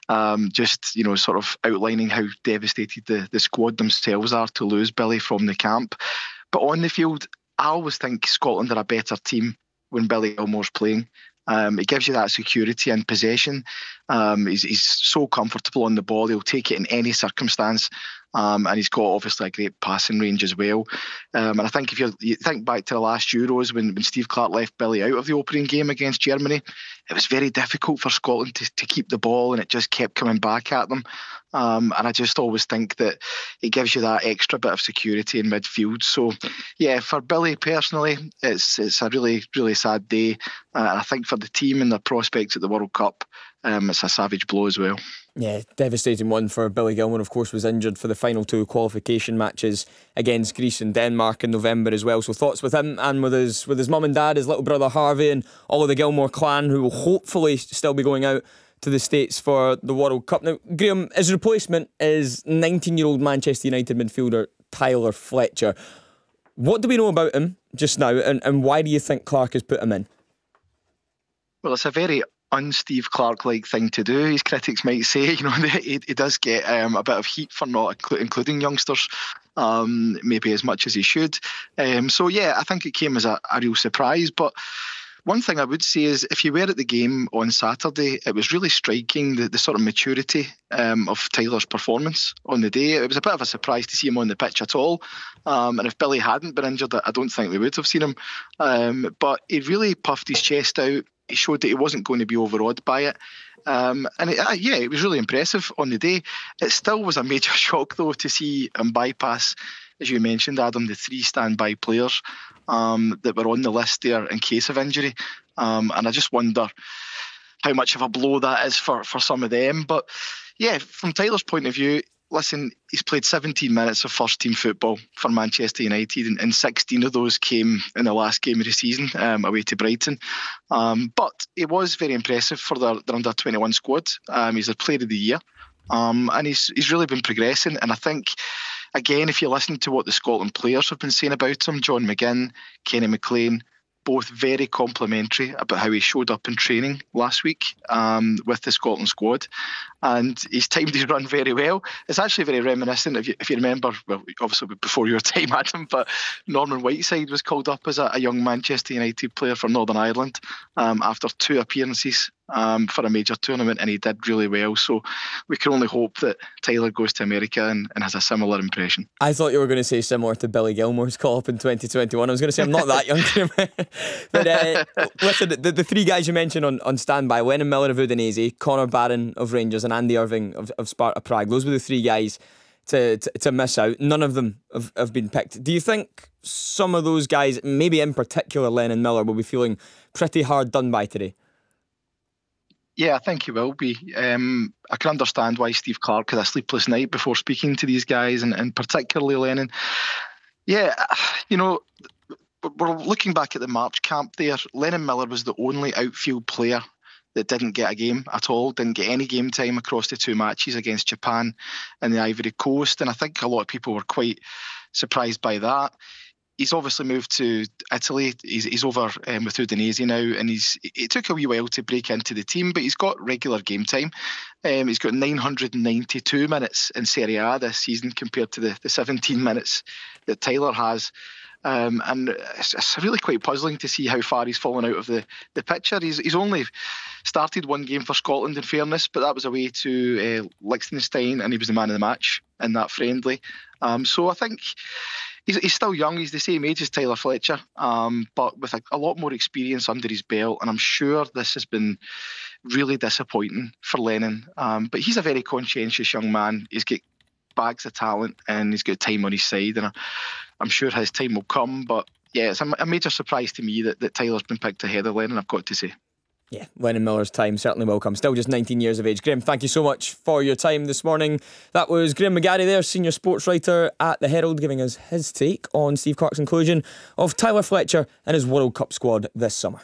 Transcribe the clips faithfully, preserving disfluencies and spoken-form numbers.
Um, just, you know, sort of outlining how devastated the, the squad themselves are to lose Billy from the camp. But on the field, I always think Scotland are a better team when Billy Gilmour's playing. Um, it gives you that security in possession. Um, he's, he's so comfortable on the ball. He'll take it in any circumstance. Um, and he's got obviously a great passing range as well. Um, and I think if you, you think back to the last Euros when, when Steve Clarke left Billy out of the opening game against Germany, it was very difficult for Scotland to, to keep the ball, and it just kept coming back at them. Um, and I just always think that it gives you that extra bit of security in midfield. So, yeah, for Billy personally, it's it's a really, really sad day. Uh, and I think for the team and their prospects at the World Cup, um, it's a savage blow as well. Yeah, devastating one for Billy Gilmour. Of course, was injured for the final two qualification matches against Greece and Denmark in November as well. So thoughts with him and with his with his mum and dad, his little brother Harvey, and all of the Gilmour clan, who will hopefully still be going out to the States for the World Cup. Now, Graham, his replacement is nineteen-year-old Manchester United midfielder Tyler Fletcher. What do we know about him just now, and, and why do you think Clarke has put him in? Well, it's a very un-Steve Clarke-like thing to do, his critics might say. You know, he, he does get um, a bit of heat for not inclu- including youngsters, um, maybe as much as he should. Um, so, yeah, I think it came as a, a real surprise. But one thing I would say is, if you were at the game on Saturday, it was really striking, the, the sort of maturity um, of Tyler's performance on the day. It was a bit of a surprise to see him on the pitch at all. Um, and if Billy hadn't been injured, I don't think we would have seen him. Um, but he really puffed his chest out. He showed that he wasn't going to be overawed by it. Um, and it, uh, yeah, it was really impressive on the day. It still was a major shock, though, to see him bypass, as you mentioned, Adam, the three standby players um, that were on the list there in case of injury. Um, and I just wonder how much of a blow that is for, for some of them. But yeah, from Tyler's point of view, listen, he's played seventeen minutes of first-team football for Manchester United, and, and sixteen of those came in the last game of the season um, away to Brighton. Um, but it was very impressive for their, their under twenty-one squad. Um, he's a player of the year, um, and he's he's really been progressing. And I think, again, if you listen to what the Scotland players have been saying about him, John McGinn, Kenny McLean, both very complimentary about how he showed up in training last week um, with the Scotland squad, and he's timed his run very well. It's actually very reminiscent, if you, if you remember, well, obviously before your time, Adam, but Norman Whiteside was called up as a, a young Manchester United player for Northern Ireland um, after two appearances um, for a major tournament, and he did really well. So we can only hope that Tyler goes to America and, and has a similar impression. I thought you were going to say similar to Billy Gilmour's call up in twenty twenty-one. I was going to say I'm not that young. But uh, listen, the, the three guys you mentioned on, on standby, Lennon Miller of Udinese, Connor Barron of Rangers, and Andy Irving of, of Sparta Prague, those were the three guys to, to, to miss out. None of them have, have been picked. Do you think some of those guys, maybe in particular Lennon Miller, will be feeling pretty hard done by today? Yeah, I think he will be. Um, I can understand why Steve Clarke had a sleepless night before speaking to these guys, and, and particularly Lennon. Yeah, you know, we're looking back at the March camp there. Lennon Miller was the only outfield player that didn't get a game at all, didn't get any game time across the two matches against Japan and the Ivory Coast. And I think a lot of people were quite surprised by that. He's obviously moved to Italy. He's, he's over um, with Udinese now, and he's it took a wee while to break into the team, but he's got regular game time. Um, he's got nine hundred ninety-two minutes in Serie A this season compared to the, the seventeen minutes that Tyler has. Um, and it's, it's really quite puzzling to see how far he's fallen out of the, the picture. He's he's only started one game for Scotland, in fairness, but that was away to uh, Liechtenstein, and he was the man of the match in that friendly. Um, so I think he's, he's still young. He's the same age as Tyler Fletcher, um, but with a, a lot more experience under his belt. And I'm sure this has been really disappointing for Lennon. Um, but he's a very conscientious young man. He's got bags of talent, and he's got time on his side. And I, I'm sure his time will come. But yeah, it's a, a major surprise to me that, that Tyler's been picked ahead of Lennon, I've got to say. Yeah, Lennon Miller's time certainly will come. Still just nineteen years of age. Graham, thank you so much for your time this morning. That was Graham McGarry there, senior sports writer at The Herald, giving us his take on Steve Clarke's inclusion of Tyler Fletcher and his World Cup squad this summer.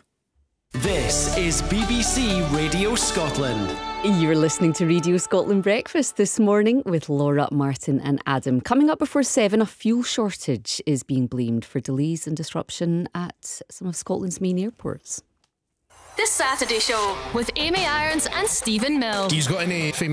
This is B B C Radio Scotland. You're listening to Radio Scotland Breakfast this morning with Laura, Martin and Adam. Coming up before seven, a fuel shortage is being blamed for delays and disruption at some of Scotland's main airports. The Saturday Show with Amy Irons and Stephen Mill. He's got any famous